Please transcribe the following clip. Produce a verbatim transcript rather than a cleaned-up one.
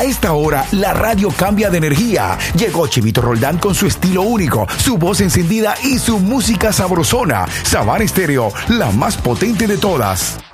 A esta hora, la radio cambia de energía. Llegó Chivito Roldán con su estilo único, su voz encendida y su música sabrosona. Sabana Estéreo, la más potente de todas.